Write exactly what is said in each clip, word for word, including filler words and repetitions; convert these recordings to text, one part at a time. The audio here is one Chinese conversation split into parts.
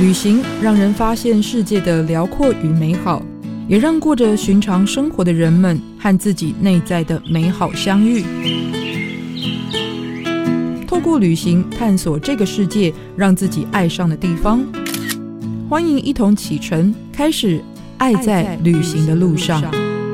旅行让人发现世界的辽阔与美好，也让过着寻常生活的人们和自己内在的美好相遇。透过旅行探索这个世界让自己爱上的地方。欢迎一同启程，开始爱在旅行的路上。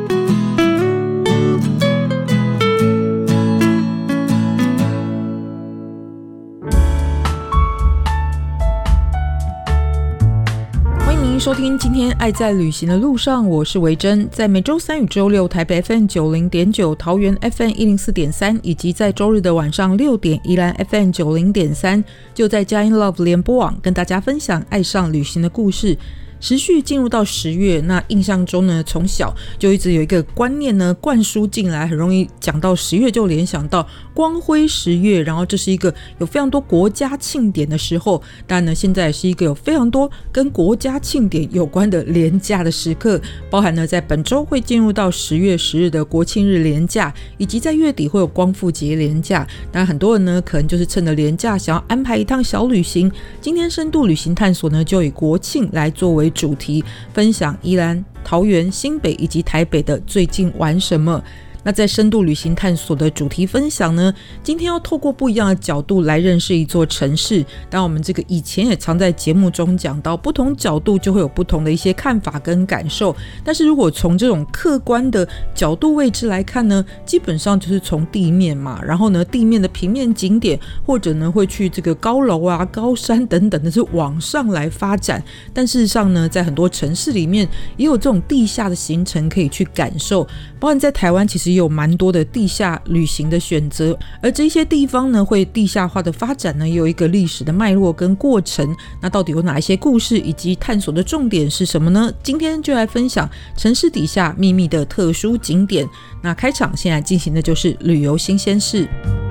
收听今天爱在旅行的路上，我是维珍，在每周三与周六台北 F M 九十点九、桃园 F M 一零四点三，以及在周日的晚上六点宜兰 F M 九十点三，就在佳音 Love 联播网跟大家分享爱上旅行的故事。持续进入到十月，那印象中呢，从小就一直有一个观念呢灌输进来，很容易讲到十月就联想到光辉十月，然后这是一个有非常多国家庆典的时候，当然呢现在也是一个有非常多跟国家庆典有关的连假的时刻，包含呢在本周会进入到十月十日的国庆日连假，以及在月底会有光复节连假。当然很多人呢可能就是趁着连假想要安排一趟小旅行，今天深度旅行探索呢就以国庆来作为主题，分享宜兰、桃园、新北以及台北的最近玩什么。那在深度旅行探索的主题分享呢，今天要透过不一样的角度来认识一座城市。当然我们这个以前也常在节目中讲到，不同角度就会有不同的一些看法跟感受，但是如果从这种客观的角度位置来看呢，基本上就是从地面嘛，然后呢地面的平面景点，或者呢会去这个高楼啊、高山等等的是往上来发展。但事实上呢，在很多城市里面也有这种地下的行程可以去感受，包含在台湾其实也有蛮多的地下旅行的选择，而这些地方呢会地下化的发展呢，也有一个历史的脉络跟过程。那到底有哪一些故事，以及探索的重点是什么呢？今天就来分享城市底下秘密的特殊景点。那开场现在进行的就是旅游新鲜事。